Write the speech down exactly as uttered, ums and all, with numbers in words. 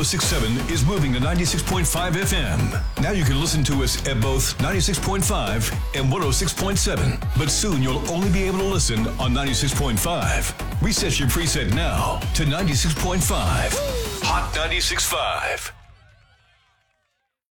oh six point seven is moving to ninety-six point five F M. Now you can listen to us at both ninety-six point five and one oh six point seven. But soon you'll only be able to listen on ninety-six point five. Reset your preset now to ninety-six point five. Hot ninety-six point five.